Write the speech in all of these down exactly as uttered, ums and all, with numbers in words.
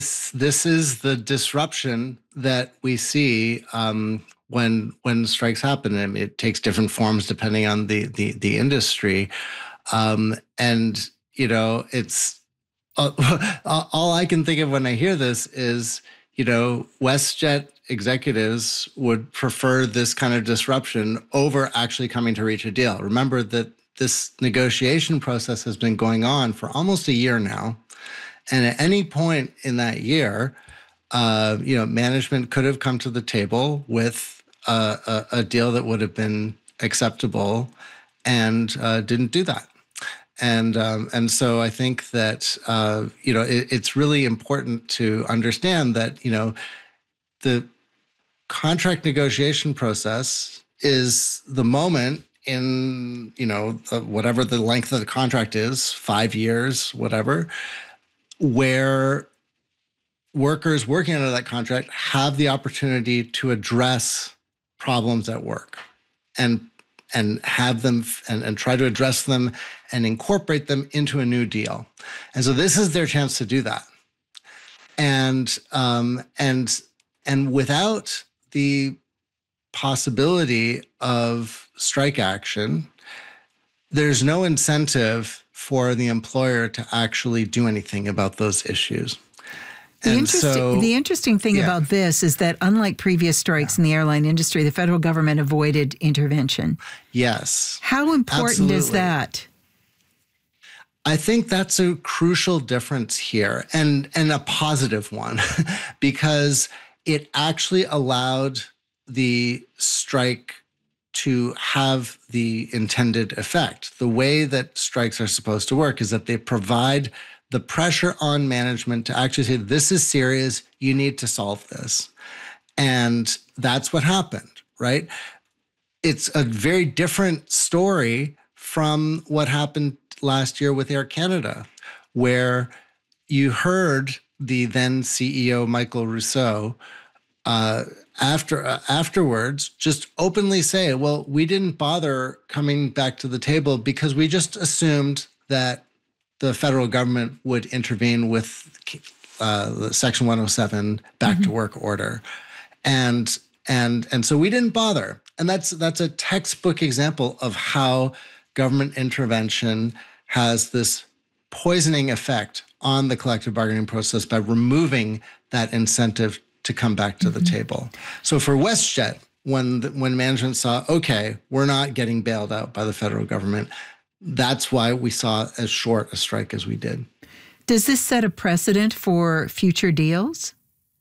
this is the disruption that we see um, when when strikes happen. I mean, it takes different forms depending on the the, the industry, um, and you know, it's uh, all I can think of when I hear this is, you know, WestJet executives would prefer this kind of disruption over actually coming to reach a deal. Remember that this negotiation process has been going on for almost a year now. And at any point in that year, uh, you know, management could have come to the table with a, a, a deal that would have been acceptable, and uh, didn't do that. And um, and so I think that uh, you know it, it's really important to understand that you know the contract negotiation process is the moment in you know uh, whatever the length of the contract is, five years, whatever, where workers working under that contract have the opportunity to address problems at work and and have them and, and try to address them and incorporate them into a new deal. And so this is their chance to do that. And um, and and without the possibility of strike action, there's no incentive for the employer to actually do anything about those issues. The And interesting, so, the interesting thing yeah. about this is that unlike previous strikes in the airline industry, the federal government avoided intervention. yes, How important is absolutely. that? I think that's a crucial difference here, and and a positive one, because it actually allowed the strike to have the intended effect. The way that strikes are supposed to work is that they provide the pressure on management to actually say, this is serious, you need to solve this. And that's what happened, right? It's a very different story from what happened last year with Air Canada, where you heard the then C E O, Michael Rousseau, uh, after uh, afterwards just openly say, well, we didn't bother coming back to the table because we just assumed that the federal government would intervene with uh, the Section one oh seven back mm-hmm. to work order. And and and so we didn't bother. And that's that's a textbook example of how government intervention has this poisoning effect on the collective bargaining process by removing that incentive to come back to mm-hmm. the table. So for WestJet, when when management saw, okay, we're not getting bailed out by the federal government, that's why we saw as short a strike as we did. Does this set a precedent for future deals?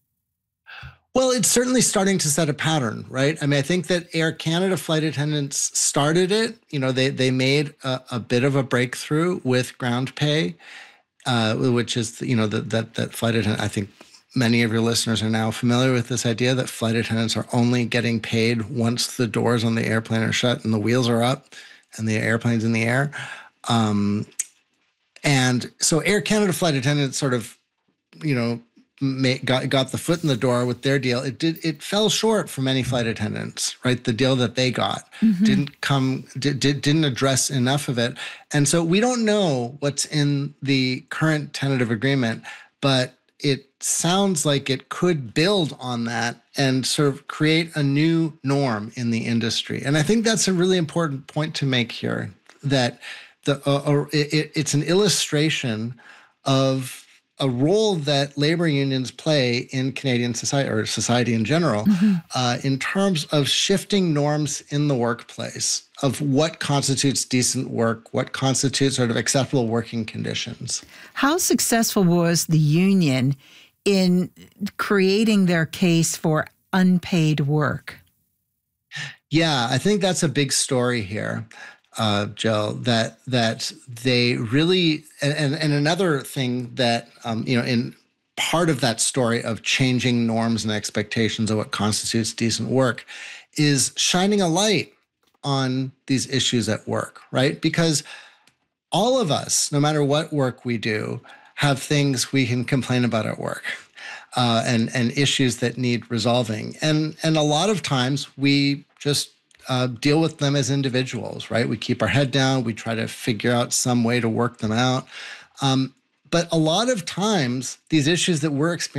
Well, it's certainly starting to set a pattern, right? I mean, I think that Air Canada flight attendants started it. You know, they they made a, a bit of a breakthrough with ground pay, uh, which is, you know, that that that flight attendant, I think many of your listeners are now familiar with this idea that flight attendants are only getting paid once the doors on the airplane are shut and the wheels are up and the airplane's in the air. Um, and so Air Canada flight attendants sort of, you know, May, got got the foot in the door with their deal. It did it fell short for many flight attendants, right? The deal that they got mm-hmm. didn't come did, did didn't address enough of it, and so we don't know what's in the current tentative agreement, but it sounds like it could build on that and sort of create a new norm in the industry. And I think that's a really important point to make here. That the uh, uh, it, it's an illustration of a role that labor unions play in Canadian society, or society in general, mm-hmm. uh, in terms of shifting norms in the workplace of what constitutes decent work, what constitutes sort of acceptable working conditions. How successful was the union in creating their case for unpaid work? Yeah, I think that's a big story here. Uh, Jill, that that they really, and, and another thing that, um, you know, in part of that story of changing norms and expectations of what constitutes decent work is shining a light on these issues at work, right? Because all of us, no matter what work we do, have things we can complain about at work. Uh, and and issues that need resolving. And, and a lot of times we just Uh, deal with them as individuals, right? We keep our head down. We try to figure out some way to work them out. Um, But a lot of times, these issues that we're experiencing